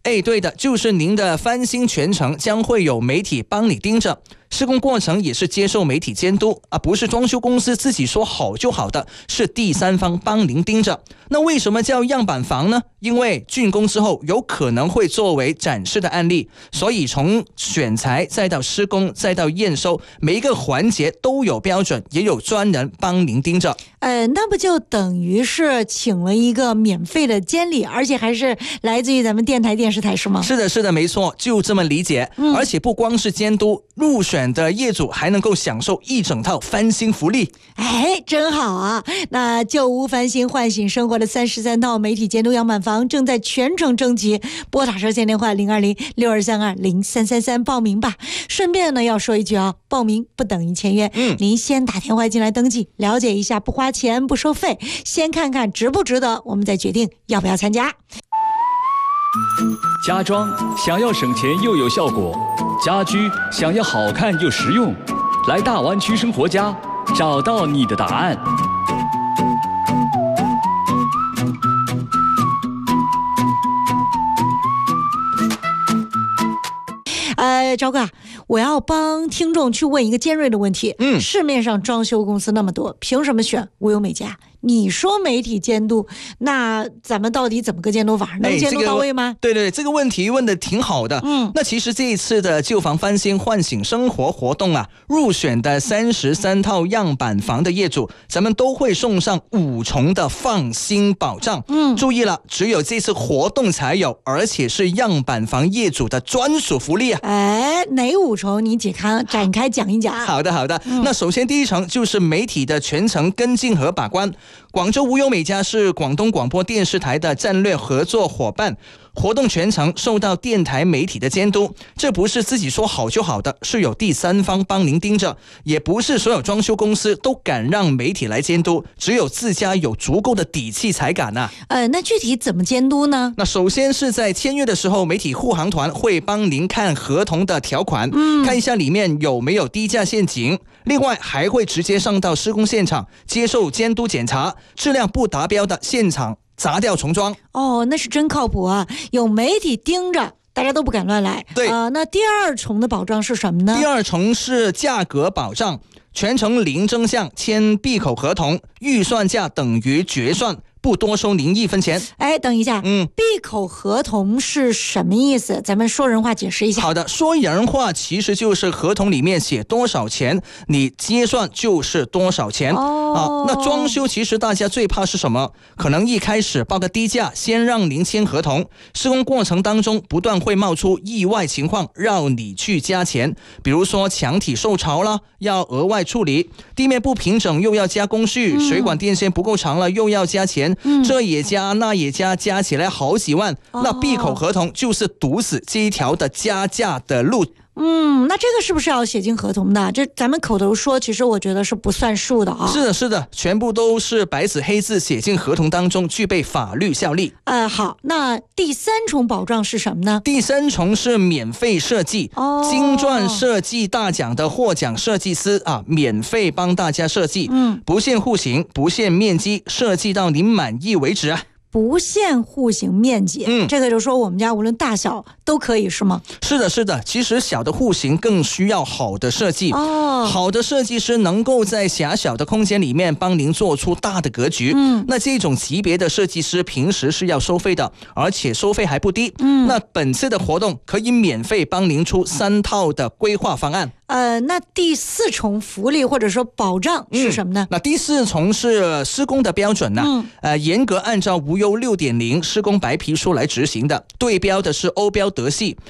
对的，就是您的翻新全程将会有媒体帮你盯着，施工过程也是接受媒体监督不是装修公司自己说好就好的，是第三方帮您盯着。那为什么叫样板房呢？因为竣工之后有可能会作为展示的案例，所以从选材再到施工再到验收，每一个环节都有标准，也有专人帮您盯着。 那不就等于是请了一个免费的监理，而且还是来自于咱们电台电视台是吗？ 是的是的，没错，就这么理解。而且不光是监督，入选的业主还能够享受一整套翻新福利。 真好啊！那旧屋翻新唤醒生活的33套媒体监督样板房正在全程征集，拨打热线电话020-6232-0333报名吧。顺便呢要说一句报名不等于签约，您先打电话进来登记，了解一下，不花钱不收费，先看看值不值得，我们再决定要不要参加。 家装想要省钱又有效果，家居想要好看又实用，来大湾区生活家，找到你的答案。 赵哥，我要帮听众去问一个尖锐的问题。市面上装修公司那么多，凭什么选无忧美家？你说媒体监督，那咱们到底怎么个监督法？能监督到位吗？ 对，这个问题问得挺好的。那其实这一次的旧房翻新唤醒生活活动入选的33套样板房的业主，咱们都会送上5重的放心保障。注意了，只有这次活动才有，而且是样板房业主的专属福利哪5重？你展开讲一讲。 好的。那首先第一层就是媒体的全程跟进和把关。广州无忧美家是广东广播电视台的战略合作伙伴，活动全程受到电台媒体的监督，这不是自己说好就好的，是有第三方帮您盯着，也不是所有装修公司都敢让媒体来监督，只有自家有足够的底气才敢那具体怎么监督呢？ 那首先是在签约的时候，媒体护航团会帮您看合同的条款，看一下里面有没有低价陷阱，另外还会直接上到施工现场接受监督检查，质量不达标的现场砸掉重装。 那是真靠谱有媒体盯着，大家都不敢乱来。 对那第2重的保障是什么呢？ 第2重是价格保障，全程零争项，签闭口合同，预算价等于决算，不多收您1分钱。 等一下，闭口合同是什么意思？咱们说人话解释一下。 好的，说人话其实就是合同里面写多少钱，你结算就是多少钱。那装修其实大家最怕是什么？可能一开始报个低价，先让您签合同，施工过程当中不断会冒出意外情况，让你去加钱。比如说墙体受潮了，要额外处理；地面不平整又要加工序；水管电线不够长了又要加钱。这也加那也加，加起来好几万。那闭口合同就是堵死这一条的加价的路。 那这个是不是要写进合同的？这咱们口头说，其实我觉得是不算数的是的，全部都是白纸黑字写进合同当中，具备法律效力。 好，那第3重保障是什么呢？ 第3重是免费设计，金钻设计大奖的获奖设计师免费帮大家设计，不限户型，不限面积，设计到您满意为止不限户型面积，这个就说我们家无论大小都可以是吗？ 是的，其实小的户型更需要好的设计。好的设计师能够在狭小的空间里面帮您做出大的格局。那这种级别的设计师平时是要收费的，而且收费还不低。那本次的活动可以免费帮您出3套的规划方案。 那第4重福利或者说保障是什么呢？ 那第4重是施工的标准严格按照无忧 6.0 施工白皮书来执行的，对标的是欧标德系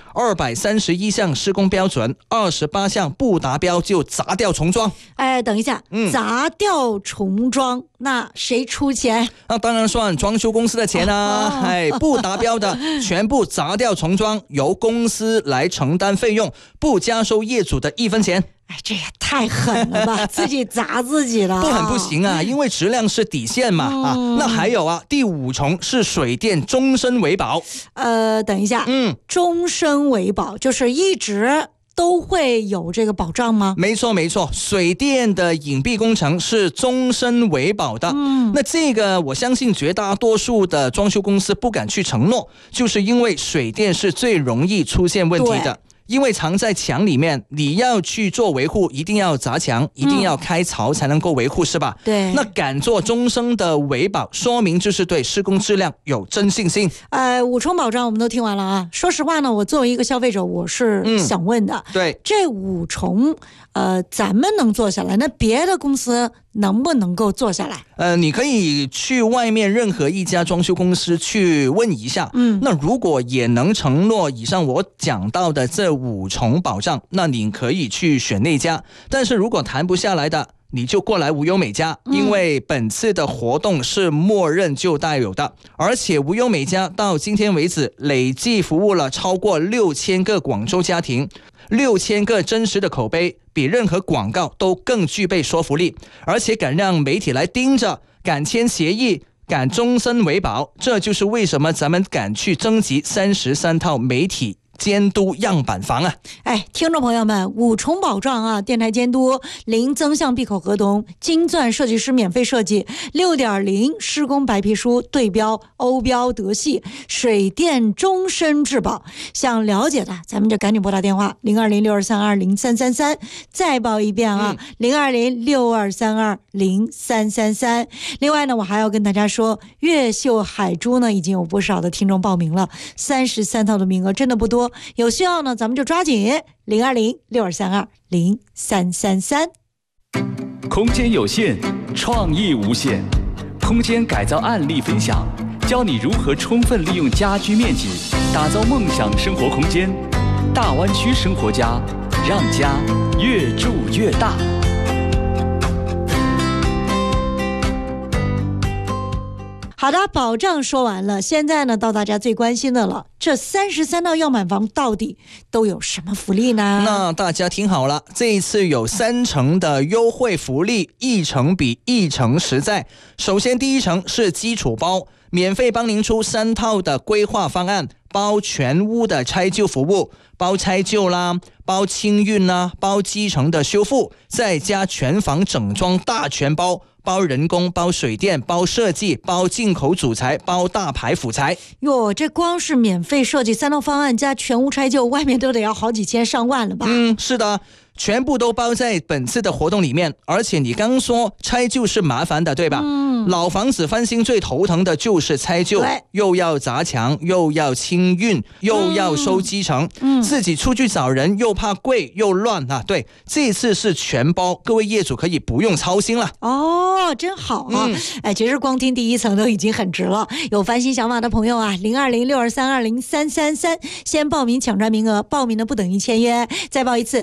231项施工标准，28项不达标就砸掉重装。 等一下，砸掉重装，那谁出钱？ 那当然算装修公司的钱不达标的全部砸掉重装，由公司来承担费用，不加收业主的1分钱。 这也太狠了吧，自己砸自己了。 不狠不行因为质量是底线嘛。那还有第5重是水电终身维保。 等一下，终身维保就是一直都会有这个保障吗？ 没错没错，水电的隐蔽工程是终身维保的。那这个我相信绝大多数的装修公司不敢去承诺，就是因为水电是最容易出现问题的。因为藏在墙里面，你要去做维护，一定要砸墙，一定要开槽才能够维护，是吧？ 对。 那敢做终身的维保，说明就是对施工质量有真信心。 五重保障我们都听完了啊。说实话呢，我作为一个消费者，我是想问的， 对， 这5重，咱们能做下来，那别的公司能不能够做下来？ 你可以去外面任何一家装修公司去问一下。那如果也能承诺以上我讲到的这5重保障，那你可以去选那家。但是如果谈不下来的，你就过来无忧美家，因为本次的活动是默认就带有的，而且无忧美家到今天为止累计服务了超过6000个广州家庭，6000个真实的口碑，比任何广告都更具备说服力，而且敢让媒体来盯着，敢签协议，敢终身维保，这就是为什么咱们敢去征集33套媒体监督样板房啊！ 听众朋友们，5重保障啊，电台监督，零增项闭口合同，金钻设计师免费设计， 6.0 施工白皮书，对标欧标德系，水电终身质保。想了解的咱们就赶紧拨打电话02062320333，再报一遍啊，02062320333。另外呢，我还要跟大家说，越秀海珠呢已经有不少的听众报名了，33套的名额真的不多，有需要呢咱们就抓紧，02062320333。 空间有限，创意无限，空间改造案例分享，教你如何充分利用家居面积，打造梦想生活空间。大湾区生活家，让家越住越大。 好的，保障说完了，现在呢到大家最关心的了，这33套样板房到底都有什么福利呢？ 那大家听好了，这一次有3成的优惠福利，1成比1成实在。首先第1成是基础包，免费帮您出3套的规划方案，包全屋的拆旧服务，包拆旧啦，包清运啦，包基层的修复，再加全房整装大全包，包人工，包水电，包设计，包进口主材，包大牌辅材。 哟，这光是免费设计3套方案加全屋拆旧，外面都得要好几千上万了吧？ 是的，全部都包在本次的活动里面。而且你刚说拆旧是麻烦的，对吧？老房子翻新最头疼的就是拆旧，又要砸墙，又要清运，又要收基层，自己出去找人又怕贵又乱啊。对，这次是全包，各位业主可以不用操心了。 哦，真好啊！其实光听第1层都已经很值了。有翻新想法的朋友啊，02062320333，先报名抢占名额，报名的不等于签约。再报一次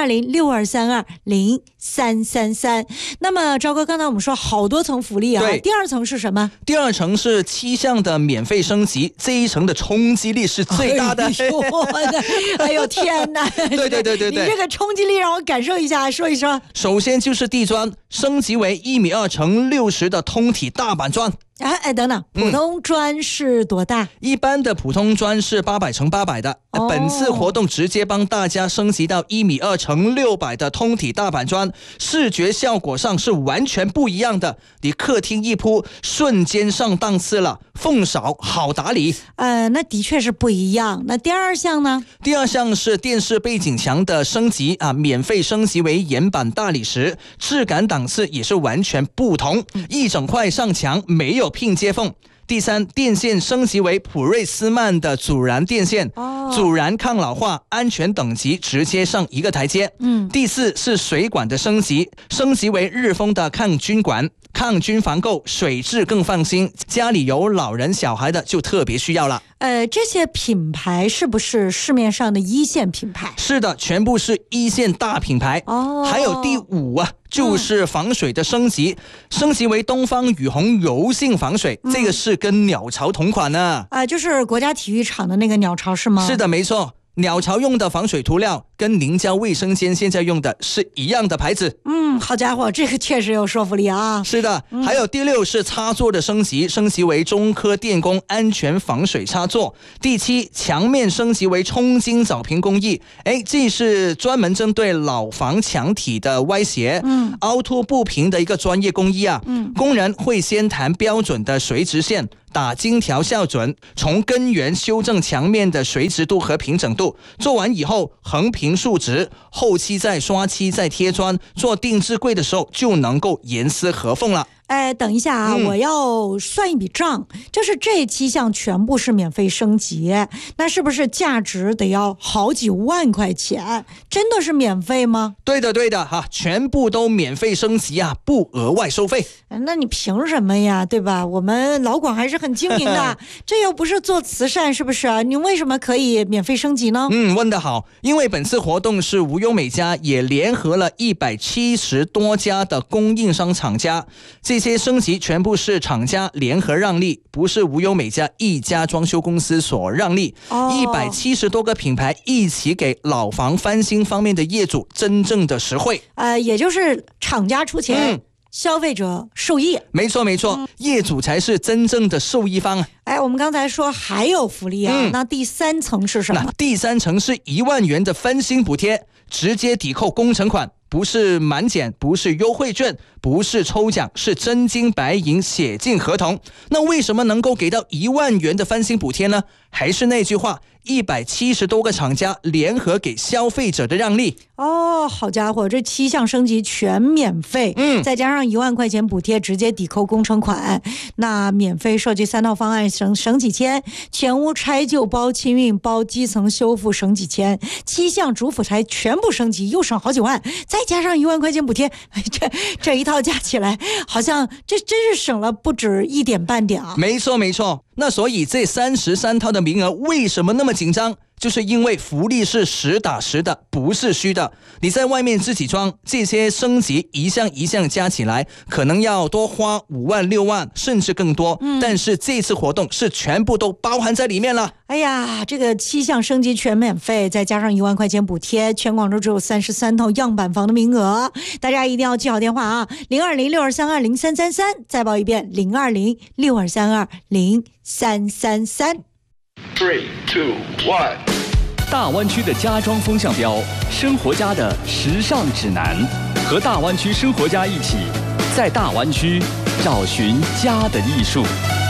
，02062320333。那么赵哥，刚才我们说好多层福利啊，第2层是什么？ 第2层是7项的免费升级，这1层的冲击力是最大的。 哎呦天哪！ 对， 你这个冲击力让我感受一下，说一说。 首先就是地砖升级为1.2米乘60的通体大板砖。 等等，普通砖是多大？ 一般的普通砖是800乘800的，本次活动直接帮大家升级到1.2米乘600的通体大板砖，视觉效果上是完全不一样的。你客厅一铺，瞬间上档次了，缝少好打理。 那的确是不一样。那第2项呢？ 第2项是电视背景墙的升级啊，免费升级为岩板大理石，质感档次也是完全不同，一整块上墙没有拼接缝。第3，电线升级为普瑞斯曼的阻燃电线，阻燃抗老化，安全等级直接上一个台阶。第4是水管的升级为日丰的抗菌管，抗菌防垢，水质更放心。家里有老人小孩的就特别需要了。 这些品牌是不是市面上的1线品牌？ 是的，全部是1线大品牌。还有第5啊，就是防水的升级为东方雨虹柔性防水，这个是跟鸟巢同款呢。 就是国家体育场的那个鸟巢是吗？ 是的，没错。 鸟巢用的防水涂料跟宁家卫生间现在用的是一样的牌子。 好家伙，这个确实有说服力啊。 是的，还有第6是插座的升级为中科电工安全防水插座。第7，墙面升级为冲晶藻平工艺，这是专门针对老房墙体的歪斜、凹凸不平的一个专业工艺啊。工人会先弹标准的垂直线，打金条校准，从根源修正墙面的垂直度和平整度。做完以后横平竖直，后期再刷漆再贴砖，做定制柜的时候就能够严丝合缝了。 等一下啊，我要算一笔账，就是这7项全部是免费升级，那是不是价值得要好几万块钱？真的是免费吗？ 对的哈，全部都免费升级啊，不额外收费。 那你凭什么呀，对吧？我们老广还是很精明的这又不是做慈善，是不是？你为什么可以免费升级呢？ 问得好，因为本次活动是无忧美家也联合了170多家的供应商厂家，这些升级全部是厂家联合让利，不是无忧美家一家装修公司所让利。170多个品牌一起给老房翻新方面的业主真正的实惠。 也就是厂家出钱，消费者受益。 没错，业主才是真正的受益方。 我们刚才说还有福利啊，那第3层是什么？ 那第3层是1万元的翻新补贴，直接抵扣工程款，不是满减，不是优惠券，不是抽奖，是真金白银写进合同。那为什么能够给到1万元的翻新补贴呢？还是那句话，170多个厂家联合给消费者的让利。 好家伙，这7项升级全免费，再加上1万块钱补贴，直接抵扣工程款。那免费设计3套方案省几千，全屋拆旧包清运包基层修复省几千，7项主辅材全部升级又省好几万，再加上1万块钱补贴，这一套加起来好像这真是省了不止1点半点啊。 没错，那所以这33套的名额为什么那么紧张？就是因为福利是实打实的，不是虚的。你在外面自己装，这些升级一项一项加起来可能要多花5万6万甚至更多，但是这次活动是全部都包含在里面了。 这个7项升级全免费，再加上1万块钱补贴，全广州只有33套样板房的名额，大家一定要记好电话啊，02062320333，再报一遍02062320333。 3、2、1，大湾区的家装风向标，生活家的时尚指南，和大湾区生活家一起，在大湾区找寻家的艺术。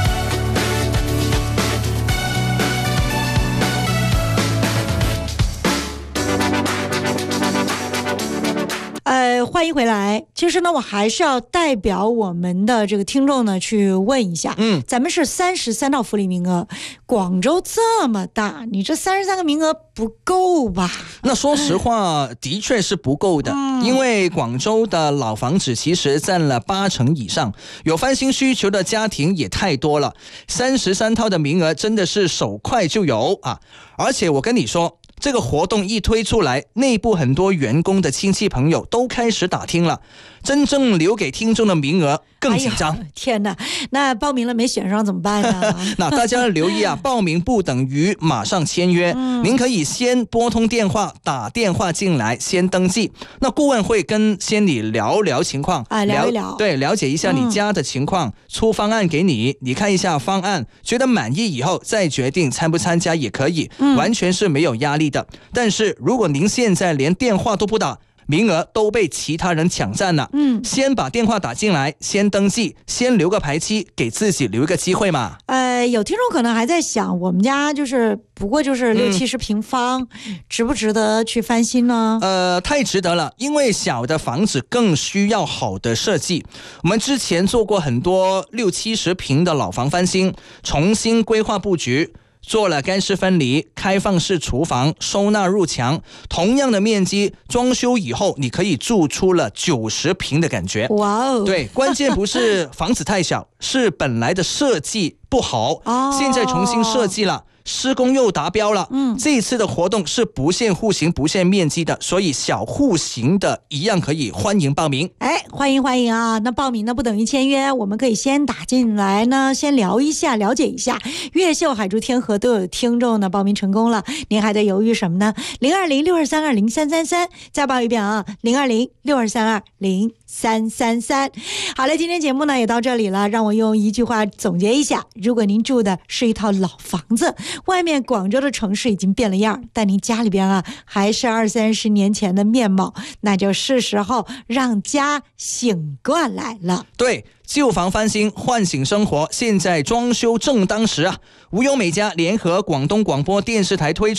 欢迎回来。其实呢，我还是要代表我们的这个听众呢去问一下，咱们是33套福利名额，广州这么大，你这33个名额不够吧？ 那说实话，的确是不够的，因为广州的老房子其实占了80%以上，有翻新需求的家庭也太多了，33套的名额真的是手快就有啊！而且我跟你说，这个活动一推出来，内部很多员工的亲戚朋友都开始打听了，真正留给听众的名额更紧张。 天哪，那报名了没选上怎么办呢？ 那大家要留意啊，报名不等于马上签约，您可以先拨通电话，打电话进来先登记，那顾问会先你聊聊情况， 聊一聊， 对，了解一下你家的情况，出方案给你，你看一下方案，觉得满意以后再决定参不参加也可以，完全是没有压力的。但是如果您现在连电话都不打，名额都被其他人抢占了，先把电话打进来，先登记，先留个排期，给自己留一个机会嘛。 有听众可能还在想，我们家不过就是60-70平方，值不值得去翻新呢？ 太值得了，因为小的房子更需要好的设计。我们之前做过很多60-70平的老房翻新，重新规划布局，做了干湿分离、开放式厨房、收纳入墙，同样的面积，装修以后你可以住出了90平的感觉。 哇哦！ 对，关键不是房子太小，是本来的设计不好，现在重新设计了， 施工又达标了，这一次的活动是不限户型不限面积的，所以小户型的一样可以欢迎报名。 欢迎啊！那报名呢不等于签约，我们可以先打进来呢，先聊一下，了解一下。越秀、海珠、天河都有听众呢报名成功了，您还在犹豫什么呢？020-6232-0333，再报一遍啊，020-6232-0333。好了，今天节目呢也到这里了，让我用一句话总结一下：如果您住的是一套老房子，外面广州的城市已经变了样，但您家里边啊还是20-30年前的面貌，那就是时候让家醒过来了。 对，旧房翻新，唤醒生活，现在装修正当时啊！无忧美家联合广东广播电视台推出